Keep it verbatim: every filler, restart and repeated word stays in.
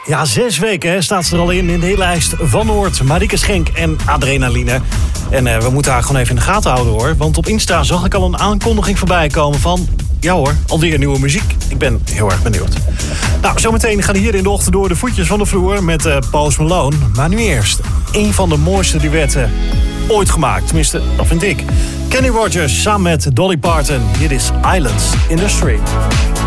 Ja, zes weken hè, staat ze er al in in de lijst van Noord, Marieke Schenk en Adrenaline. En uh, we moeten haar gewoon even in de gaten houden hoor. Want op Insta zag ik al een aankondiging voorbij komen van... ja hoor, alweer nieuwe muziek. Ik ben heel erg benieuwd. Nou, zometeen gaan hier in de ochtend door de voetjes van de vloer met uh, Post Malone. Maar nu eerst, een van de mooiste duetten ooit gemaakt. Tenminste, dat vind ik. Kenny Rogers samen met Dolly Parton. Hier is Islands in the Stream.